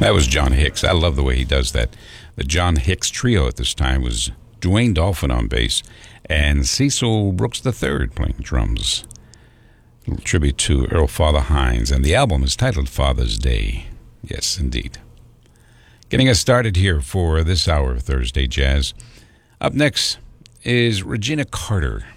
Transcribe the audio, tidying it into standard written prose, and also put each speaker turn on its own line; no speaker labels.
That was John Hicks. I love the way he does that. The John Hicks trio at this time was Dwayne Dolphin on bass and Cecil Brooks III playing drums. A little tribute to Earl Father Hines, and the album is titled Father's Day. Yes, indeed. Getting us started here for this hour of Thursday Jazz. Up next is Regina Carter.